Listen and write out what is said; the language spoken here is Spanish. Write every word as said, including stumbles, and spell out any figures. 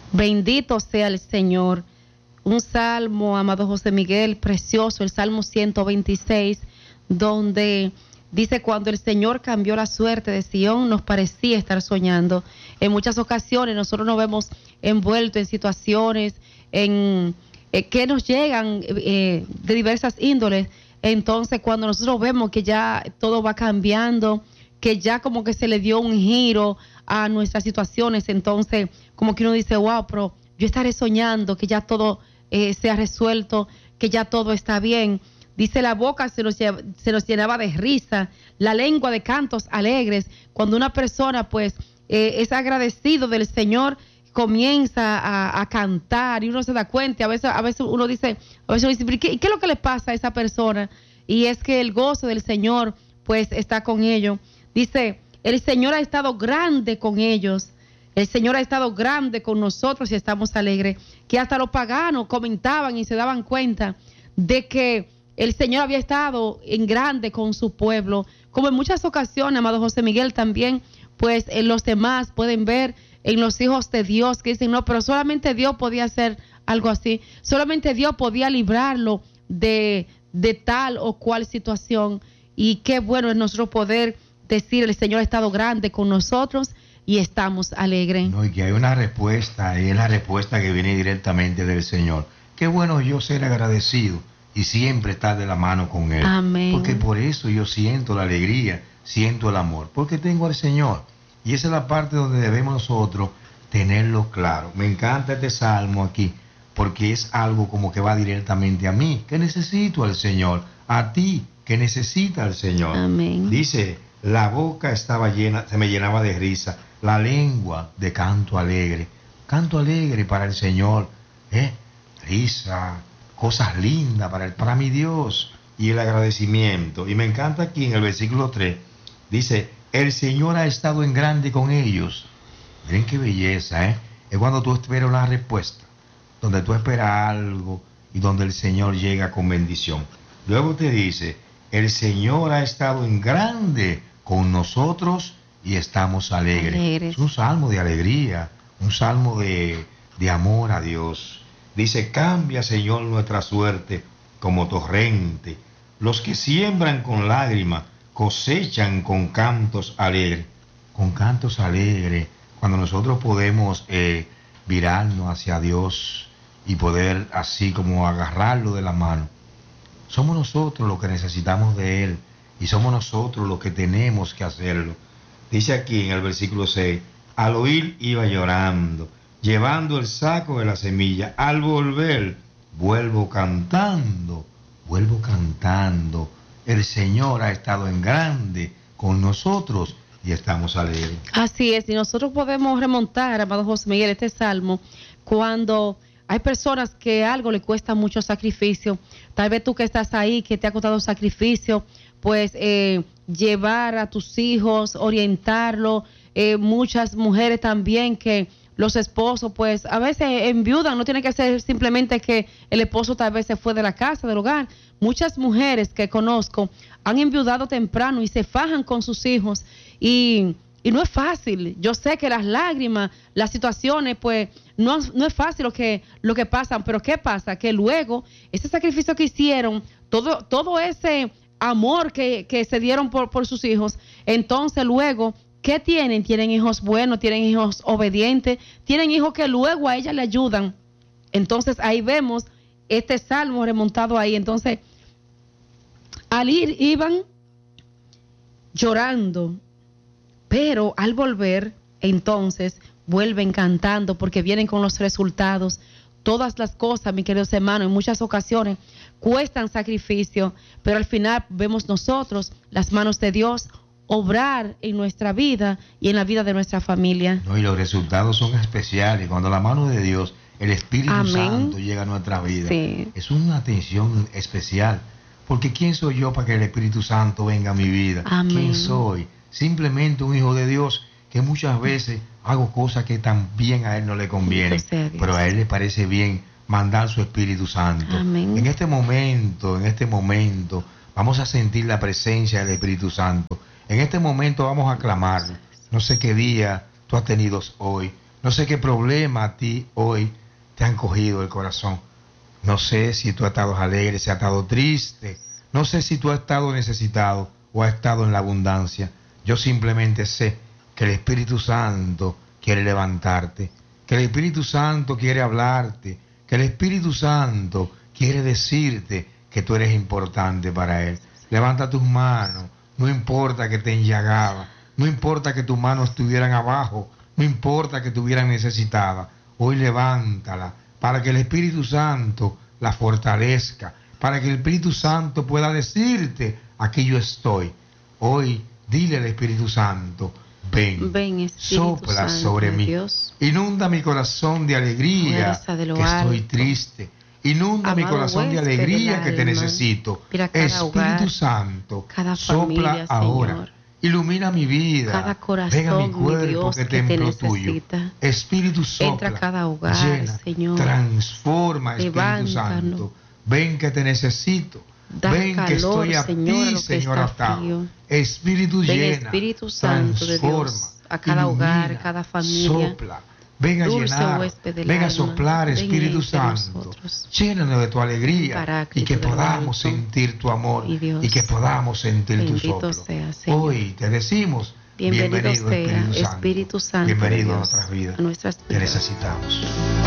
Bendito sea el Señor. Un salmo, amado José Miguel, precioso, el Salmo ciento veintiséis, donde dice: cuando el Señor cambió la suerte de Sión, nos parecía estar soñando. En muchas ocasiones nosotros nos vemos envueltos en situaciones en, eh, que nos llegan eh, de diversas índoles. Entonces, cuando nosotros vemos que ya todo va cambiando, que ya como que se le dio un giro a nuestras situaciones, entonces como que uno dice: wow, pero yo estaré soñando que ya todo eh, se ha resuelto, que ya todo está bien. Dice: la boca se nos, se nos llenaba de risa, la lengua de cantos alegres. Cuando una persona pues eh, es agradecido del Señor, comienza a, a cantar y uno se da cuenta. A veces, a veces uno dice, a veces uno dice, ¿qué, ¿qué es lo que le pasa a esa persona? Y es que el gozo del Señor pues está con ellos. Dice: el Señor ha estado grande con ellos. El Señor ha estado grande con nosotros y estamos alegres. Que hasta los paganos comentaban y se daban cuenta de que el Señor había estado en grande con su pueblo. Como en muchas ocasiones, amado José Miguel, también, pues en los demás pueden ver en los hijos de Dios que dicen: no, pero solamente Dios podía hacer algo así. Solamente Dios podía librarlo de, de tal o cual situación. Y qué bueno es nosotros poder decir: el Señor ha estado grande con nosotros y estamos alegres. No, y que hay una respuesta, y es la respuesta que viene directamente del Señor. Qué bueno yo ser agradecido y siempre estar de la mano con Él. Amén. Porque por eso yo siento la alegría, siento el amor, porque tengo al Señor. Y esa es la parte donde debemos nosotros tenerlo claro. Me encanta este salmo aquí, porque es algo como que va directamente a mí, que necesito al Señor, a ti, que necesita al Señor. Amén. Dice: la boca estaba llena, se me llenaba de risa, la lengua de canto alegre. Canto alegre para el Señor, ¿eh? Risa, cosas lindas para, el, para mi Dios, y el agradecimiento. Y me encanta aquí en el versículo tres, dice: el Señor ha estado en grande con ellos. Miren qué belleza, ¿eh? Es cuando tú esperas una respuesta, donde tú esperas algo y donde el Señor llega con bendición. Luego te dice: el Señor ha estado en grande con nosotros y estamos alegres. alegres. Es un salmo de alegría, un salmo de, de amor a Dios. Dice: cambia, Señor, nuestra suerte como torrente. Los que siembran con lágrimas cosechan con cantos alegres. Con cantos alegres, cuando nosotros podemos eh, virarnos hacia Dios y poder así como agarrarlo de la mano. Somos nosotros los que necesitamos de Él y somos nosotros los que tenemos que hacerlo. Dice aquí en el versículo seis: al oír iba llorando, llevando el saco de la semilla. Al volver, vuelvo cantando, vuelvo cantando. El Señor ha estado en grande con nosotros y estamos alegres. Así es, y nosotros podemos remontar, amado José Miguel, este salmo cuando hay personas que algo le cuesta mucho sacrificio. Tal vez tú que estás ahí, que te ha costado sacrificio, pues eh, llevar a tus hijos, orientarlo. Eh, muchas mujeres también que los esposos pues a veces enviudan, no tiene que ser simplemente que el esposo tal vez se fue de la casa, del hogar. Muchas mujeres que conozco han enviudado temprano y se fajan con sus hijos y, y no es fácil. Yo sé que las lágrimas, las situaciones pues no, no es fácil lo que, lo que pasan, pero ¿qué pasa? Que luego ese sacrificio que hicieron, todo, todo ese amor que, que se dieron por, por sus hijos, entonces luego ¿qué tienen? Tienen hijos buenos, tienen hijos obedientes, tienen hijos que luego a ella le ayudan. Entonces ahí vemos este salmo remontado ahí. Entonces, al ir iban llorando, pero al volver, entonces vuelven cantando porque vienen con los resultados. Todas las cosas, mis queridos hermanos, en muchas ocasiones cuestan sacrificio, pero al final vemos nosotros las manos de Dios obrar en nuestra vida y en la vida de nuestra familia. No, y los resultados son especiales. Cuando la mano de Dios, el Espíritu Amén. Santo llega a nuestra vida, sí. es una atención especial. Porque ¿quién soy yo para que el Espíritu Santo venga a mi vida? Amén. ¿Quién soy? Simplemente un hijo de Dios que muchas veces hago cosas que también a Él no le convienen, pero a Él le parece bien mandar su Espíritu Santo. Amén. En este momento, en este momento, vamos a sentir la presencia del Espíritu Santo. En este momento vamos a clamar. No sé qué día tú has tenido hoy, No sé qué problema a ti hoy te han cogido el corazón. No sé si tú has estado alegre, si has estado triste. No sé si tú has estado necesitado o has estado en la abundancia. Yo simplemente sé que el Espíritu Santo quiere levantarte, que el Espíritu Santo quiere hablarte, que el Espíritu Santo quiere decirte que tú eres importante para Él. Levanta tus manos, no importa que te enllagaba, no importa que tus manos estuvieran abajo, no importa que estuvieran necesitadas. Hoy levántala para que el Espíritu Santo la fortalezca, para que el Espíritu Santo pueda decirte, aquí yo estoy. Hoy dile al Espíritu Santo, ven, ven Espíritu sopla Santo sobre de mí, Dios. Inunda mi corazón de alegría, Fuerza de lo que estoy alto. triste. Inunda mi Amado corazón de huésped alegría del que te alma. necesito. Mira cada Espíritu hogar, Santo, cada sopla familia, ahora. Señor. Ilumina mi vida. Cada corazón, Venga mi mi cuerpo, Dios, que que te templo tuyo. necesita. Espíritu sopla. Entra a cada hogar, llena, Señor. transforma, Espíritu Levántanos. Santo. Ven que te necesito. Da Ven que calor, estoy a Señor, a ti, lo que Señor está atado. frío. Espíritu Ven, llena, Espíritu Santo de transforma, Dios, a cada ilumina, hogar, cada familia. Sopla. Ven a Dulce llenar, huésped del ven a alma, soplar, ven Espíritu entre Santo. nosotros. Llénanos de tu alegría Paráclito y que del podamos alto. sentir tu amor Y Dios, y que podamos sentir tu bendito soplo. sea, Señor. Hoy te decimos, Bienvenido bienvenido, sea, Espíritu Santo. Espíritu Santo de Bienvenido a Dios, nuestras vidas. a nuestras Te vidas. necesitamos.